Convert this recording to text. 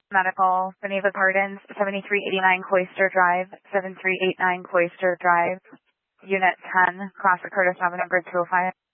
Medical, Beneva Gardens, 7389 Cloister Drive, 7389 Cloister Drive, Unit 10, Classic Curtis Avenue, number 205.